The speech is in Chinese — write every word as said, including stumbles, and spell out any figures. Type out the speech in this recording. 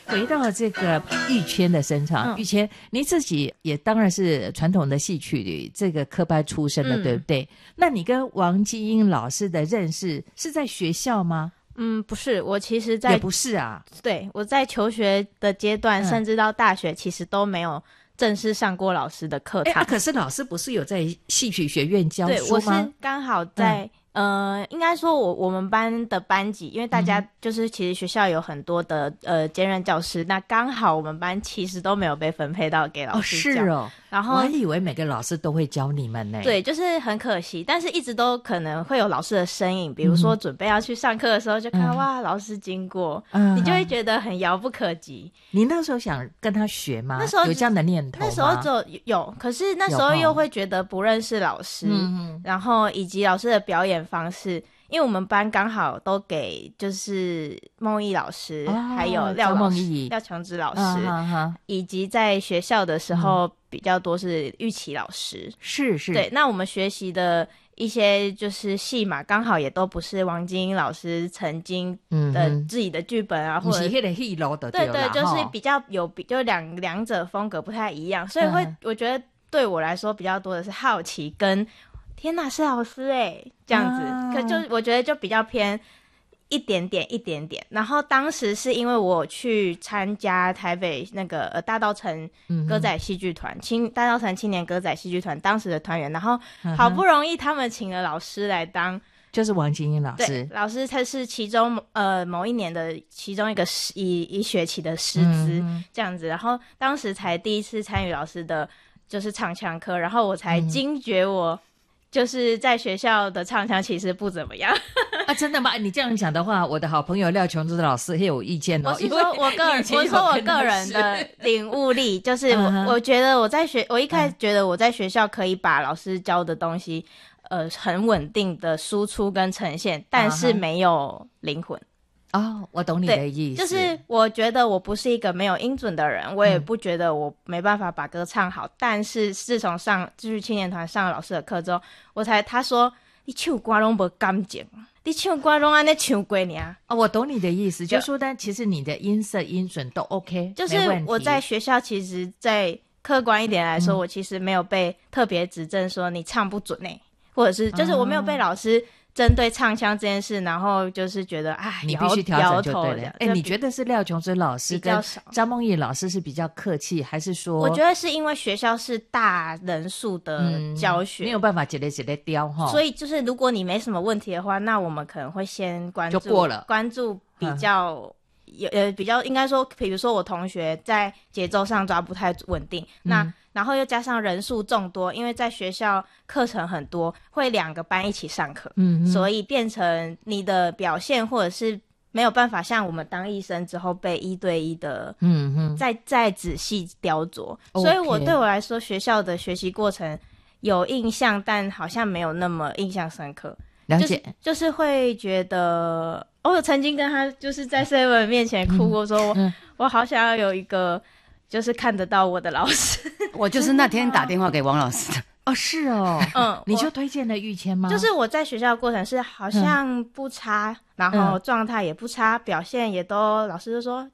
回到这个玉谦的身上，嗯、玉谦你自己也当然是传统的戏曲这个科班出身的，嗯、对不对？那你跟王金英老师的认识是在学校吗？ 嗯，不是，我其实在也不是啊。 对，我在求学的阶段，嗯、甚至到大学，其实都没有正式上过老师的课堂。 啊、可是老师不是有在戏曲学院教书吗？ 对，我是刚好在。嗯呃，应该说我我们班的班级，因为大家就是其实学校有很多的呃兼任教师，那刚好我们班其实都没有被分配到给老师教。 哦，是哦。 然后我还以为每个老师都会教你们呢。 对，就是很可惜，但是一直都可能会有老师的身影，比如说准备要去上课的时候，就看到、嗯、哇老师经过、嗯，你就会觉得很遥不可及。 你那时候想跟他学吗？ 那时候有这样的念头吗？ 那时候就有，可是那时候又会觉得不认识老师，嗯、然后以及老师的表演方式。因为我们班刚好都给就是孟毅老师、哦、还有廖老师廖强之老师、哦、以及在学校的时候比较多是玉琪老师、嗯、 是是对，那我们学习的一些就是戏码刚好也都不是王金英老师曾经的自己的剧本啊、嗯、或者是那个戏路的对对，就是比较有就两两者风格不太一样，所以会、嗯、我觉得对我来说比较多的是好奇跟天哪，是老师哎，这样子、啊、可就我觉得就比较偏一点点一点点。然后当时是因为我去参加台北那个呃大稻埕歌仔戏剧团、嗯、青大稻埕青年歌仔戏剧团当时的团员，然后好不容易他们请了老师来当， 就是王金英老师。 对，老师他是其中呃某一年的其中一个一一学期的师资、嗯、这样子，然后当时才第一次参与老师的就是唱腔课，然后我才惊觉我、嗯就是在学校的唱腔其实不怎么样啊，真的吗？你这样讲的话，我的好朋友廖琼之老师也有意见哦。 我是说我个人，我说我个人的领悟力，就是我、uh-huh. 我觉得我在学，我一开始觉得我在学校可以把老师教的东西，呃，很稳定的输出跟呈现，但是没有灵魂。 哦，我懂你的意思。 就是我觉得我不是一个没有音准的人，我也不觉得我没办法把歌唱好、嗯、但是自从上就是青年团上了老师的课之后，我才他说你唱歌都没感情，你唱歌都这样唱过而、 哦、我懂你的意思，就是说但其实你的音色音准都 OK， 就是我在学校其实在客观一点来说、嗯、我其实没有被特别指正说你唱不准欸，或者是就是我没有被老师针对唱腔这件事，然后就是觉得哎， 你必须调整就对了。哎，你觉得是廖琼之老师跟张梦怡老师是比较客气，还是说？ 我觉得是因为学校是大人数的教学， 嗯、没有办法一个一个雕哈。 所以就是如果你没什么问题的话，那我们可能会先关注就过了， 关注比较。有呃比较应该说，比如说我同学在节奏上抓不太稳定，嗯、那然后又加上人数众多，因为在学校课程很多，会两个班一起上课，嗯，所以变成你的表现或者是没有办法像我们当医生之后被一对一的，嗯嗯，再再仔细雕琢， okay. 所以我对我来说，学校的学习过程有印象，但好像没有那么印象深刻。 了解， 就是、就是会觉得。我曾经跟他就是在 seven 面前哭过说、嗯嗯、我, 我好想要有一个就是看得到我的老师我就是那天打电话给王老师的哦，是哦，嗯，你就推荐了玉谦吗？ 就是我在学校的过程是好像不差、嗯、然后状态也不差、嗯、表现也都老师就说